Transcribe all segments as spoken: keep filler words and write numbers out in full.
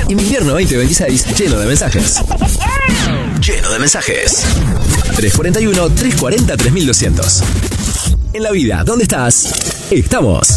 Invierno veinte veintiséis, lleno de mensajes. Lleno de mensajes. tres cuarenta y uno, tres cuarenta, tres mil doscientos. En la vida, ¿dónde estás? Estamos.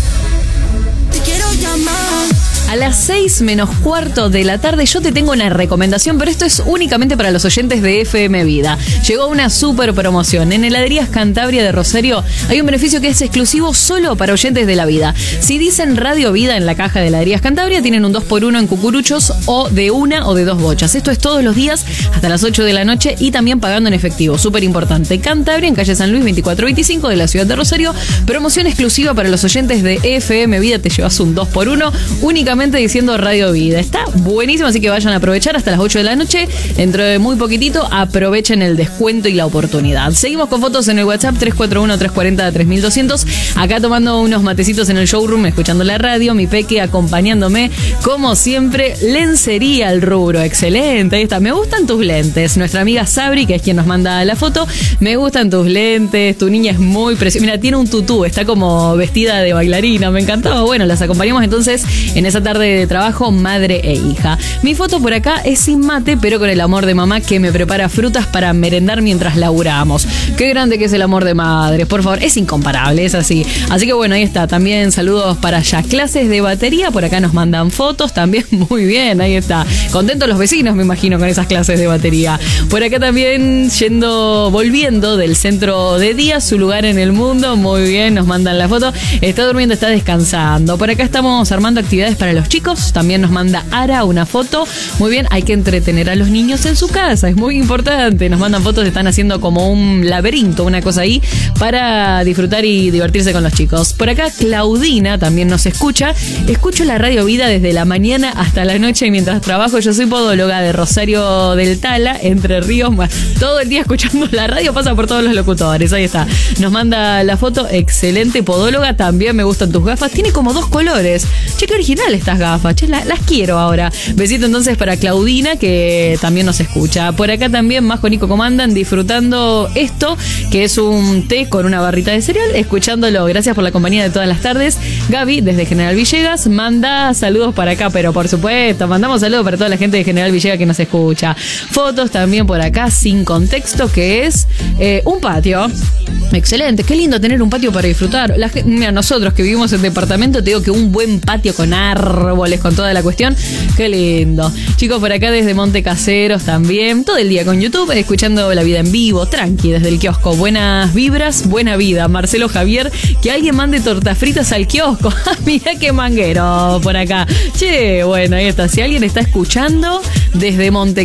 Te quiero llamar. A las seis menos cuarto de la tarde yo te tengo una recomendación, pero esto es únicamente para los oyentes de F M Vida. Llegó una super promoción. En Heladerías Cantabria de Rosario hay un beneficio que es exclusivo solo para oyentes de la vida. Si dicen Radio Vida en la caja de Heladerías Cantabria, tienen un dos por uno en cucuruchos o de una o de dos bochas. Esto es todos los días hasta las ocho de la noche y también pagando en efectivo. Súper importante. Cantabria, en calle San Luis veinticuatro veinticinco de la ciudad de Rosario. Promoción exclusiva para los oyentes de F M Vida. Te llevas un dos por uno únicamente diciendo Radio Vida. Está buenísimo, así que vayan a aprovechar hasta las ocho de la noche. Dentro de muy poquitito aprovechen el descuento y la oportunidad. Seguimos con fotos en el WhatsApp tres cuatro uno, tres cuarenta, tres mil doscientos. Acá tomando unos matecitos en el showroom, escuchando la radio, mi peque acompañándome como siempre. Lencería al rubro, excelente, ahí está. Me gustan tus lentes. Nuestra amiga Sabri, que es quien nos manda la foto, me gustan tus lentes, tu niña es muy preciosa. Mira, tiene un tutú, está como vestida de bailarina, me encantaba. Bueno, las acompañamos entonces en esa tarde de trabajo, madre e hija. Mi foto por acá es sin mate, pero con el amor de mamá que me prepara frutas para merendar mientras laburamos. Qué grande que es el amor de madre, por favor, es incomparable, es así. Así que bueno, ahí está, también saludos para allá. Clases de batería, por acá nos mandan fotos, también muy bien, ahí está. Contentos los vecinos, me imagino, con esas clases de batería. Por acá también yendo, volviendo del centro de día, su lugar en el mundo, muy bien, nos mandan la foto. Está durmiendo, está descansando. Por acá estamos armando actividades para los chicos, también nos manda Ara una foto. Muy bien, hay que entretener a los niños en su casa, es muy importante. Nos mandan fotos, están haciendo como un laberinto, una cosa ahí, para disfrutar y divertirse con los chicos. Por acá Claudina también nos escucha. Escucho la Radio Vida desde la mañana hasta la noche mientras trabajo. Yo soy podóloga de Rosario del Tala, Entre Ríos. Todo el día escuchando la radio, pasa por todos los locutores. Ahí está. Nos manda la foto, excelente podóloga. También me gustan tus gafas. Tiene como dos colores. Che, qué original estas gafas. Che, las, las quiero ahora. Besito entonces para Claudina, que también nos escucha. Por acá también Majo Nico comandan disfrutando esto, que es un té con una barrita de cereal, escuchándolo. Gracias por la compañía de todas las tardes. Gaby, desde General Villegas, manda saludos para acá, pero por supuesto, mandamos saludos para toda la gente de General Villegas que nos escucha. Fotos también por acá, sin contexto, que es eh, un patio. Excelente, qué lindo tener un patio para disfrutar. La, mira, nosotros que vivimos en departamento, te digo que un buen patio con árboles, con toda la cuestión, qué lindo. Chicos, por acá desde Monte Caseros también, todo el día con YouTube, escuchando La Vida en vivo, tranqui, desde el kiosco. Buenas vibras, buena vida. Marcelo Javier, que alguien mande tortas fritas al kiosco. Mirá qué manguero por acá. Che, bueno, ahí está. Si alguien está escuchando desde Monte